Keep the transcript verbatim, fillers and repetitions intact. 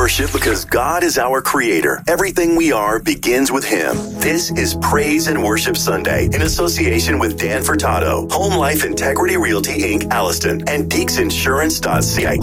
worship because God is our creator. Everything we are begins with Him. This is Praise and Worship Sunday in association with Dan Furtado, Home Life Integrity Realty Incorporated, Alliston, and Deeks Insurance dot C I.